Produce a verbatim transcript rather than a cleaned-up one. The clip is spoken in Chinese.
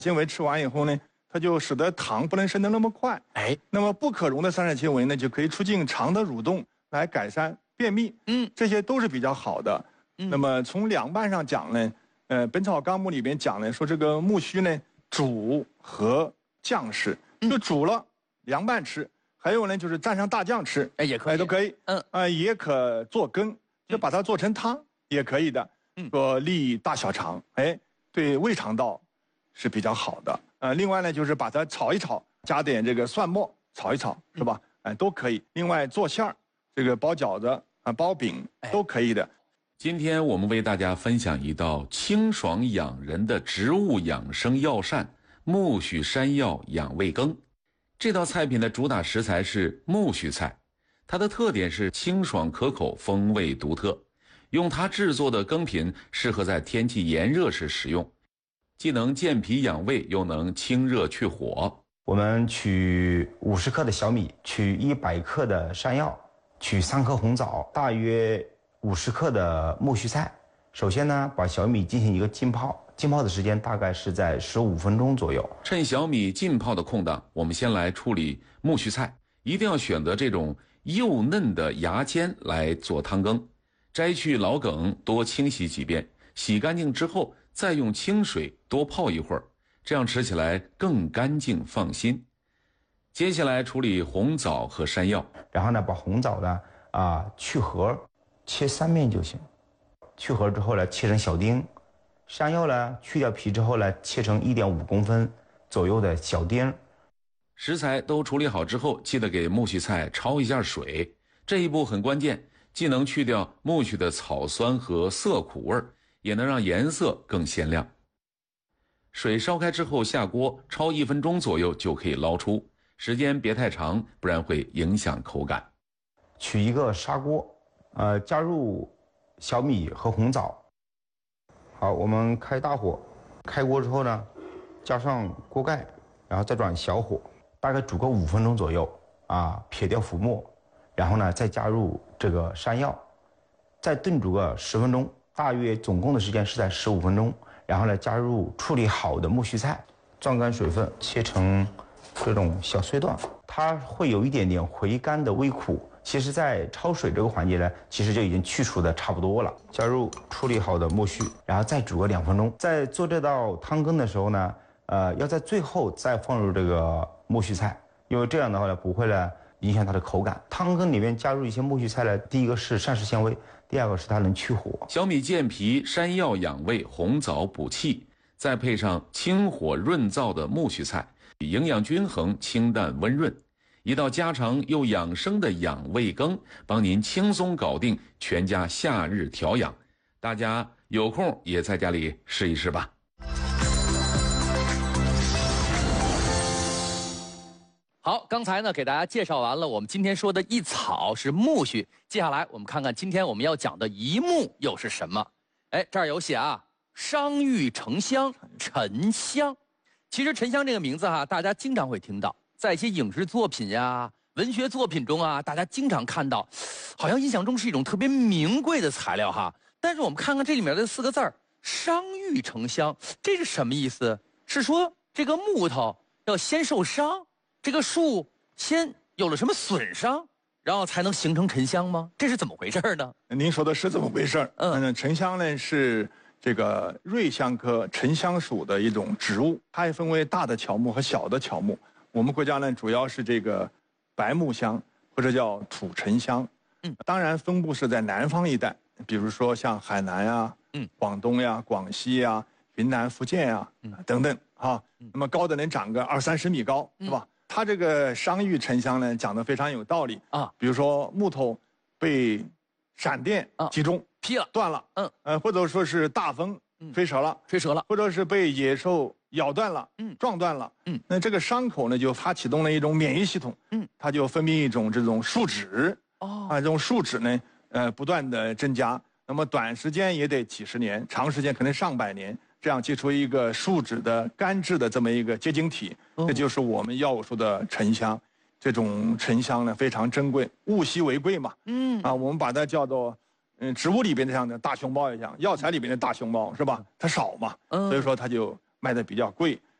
纤维吃完以后呢，它就使得糖不能升得那么快。 哎， 那么不可溶的膳食纤维呢，就可以促进肠的蠕动，来改善便秘。 嗯， 这些都是比较好的。嗯、那么从凉拌上讲呢，呃，《本草纲目》里边讲呢，说这个木须呢，煮和酱食，就煮了凉拌吃，还有呢就是蘸上大酱吃， 哎也可以， 哎都可以。嗯，啊、呃、也可做羹，就把它做成汤、嗯、也可以的。嗯，说利大小肠，哎，对胃肠道是比较好的。呃，另外呢就是把它炒一炒，加点这个蒜末炒一炒，是吧？哎，都可以。另外做馅儿，这个包饺子啊、包饼都可以的。 今天我们为大家分享一道清爽养人的植物养生药膳——苜蓿山药养胃羹。这道菜品的主打食材是苜蓿菜，它的特点是清爽可口，风味独特。用它制作的羹品适合在天气炎热时食用，既能健脾养胃，又能清热去火。 我们取五十克的小米，取一百克的山药，取三颗红枣，大约五十克的苜蓿菜。首先呢，把小米进行一个浸泡，浸泡的时间大概是在十五分钟左右。 趁小米浸泡的空档，我们先来处理苜蓿菜，一定要选择这种幼嫩的芽尖来做汤羹。摘去老梗，多清洗几遍，洗干净之后再用清水多泡一会儿，这样吃起来更干净放心。接下来处理红枣和山药， 然后呢，把红枣呢啊去核，切三面就行。去核之后呢，切成小丁；山药呢，去掉皮之后呢，切成一点五公分左右的小丁。 食材都处理好之后，记得给苜蓿菜焯一下水，这一步很关键，既能去掉苜蓿的草酸和涩苦味，也能让颜色更鲜亮。水烧开之后下锅焯一分钟左右就可以捞出，时间别太长，不然会影响口感。 取一个砂锅，呃，加入小米和红枣。好，我们开大火，开锅之后呢，加上锅盖，然后再转小火，大概煮个五分钟左右啊，撇掉浮沫，然后呢再加入这个山药，再炖煮个十分钟，大约总共的时间是在十五分钟。然后呢，加入处理好的苜蓿菜，攥干水分，切成这种小碎段，它会有一点点回甘的微苦。其实，在焯水这个环节呢，其实就已经去除的差不多了。加入处理好的苜蓿，然后再煮个两分钟。在做这道汤羹的时候呢，呃，要在最后再放入这个苜蓿菜，因为这样的话呢，不会呢影响它的口感。汤羹里面加入一些苜蓿菜呢，第一个是膳食纤维，第二个是它能去火。 小米健脾，山药养胃，红枣补气，再配上清火润燥的苜蓿菜，营养均衡，清淡温润。一道家常又养生的养胃羹，帮您轻松搞定全家夏日调养。大家有空也在家里试一试吧。 好，刚才呢给大家介绍完了我们今天说的一草是苜蓿，接下来我们看看今天我们要讲的一木又是什么。哎，这儿有写啊，商誉沉香，沉香。其实沉香这个名字哈、啊，大家经常会听到。在一些影视作品呀、文学作品中啊，大家经常看到，好像印象中是一种特别名贵的材料哈。但是我们看看这里面的四个字儿“伤愈成香”，这是什么意思？是说这个木头要先受伤，这个树先有了什么损伤，然后才能形成沉香吗？这是怎么回事呢？ 您说的是这么回事。嗯，沉香呢是这个瑞香科沉香属的一种植物，它也分为大的乔木和小的乔木。我们国家呢，主要是这个白木香或者叫土沉香，嗯，当然分布是在南方一带，比如说像海南呀、嗯，广东呀、广西呀、云南、福建呀，嗯，等等啊。那么高的能长个二三十米高，是吧？它这个商誉沉香呢，讲得非常有道理啊。比如说木头被闪电击中， 劈了、 断了，嗯，呃，或者说是大风吹折了， 吹折了， 或者是被野兽咬断了，嗯，撞断了，嗯，那这个伤口呢，就它启动了一种免疫系统，嗯，它就分泌一种这种树脂，哦，啊，这种树脂呢，呃，不断的增加，那么短时间也得几十年，长时间可能上百年，这样结出一个树脂的干质的这么一个结晶体，哦，这就是我们药物说的沉香。这种沉香呢非常珍贵，物稀为贵嘛，嗯，啊，我们把它叫做，嗯，植物里边的像大熊猫一样，药材里边的大熊猫是吧？它少嘛，嗯，所以说它就卖的比较贵。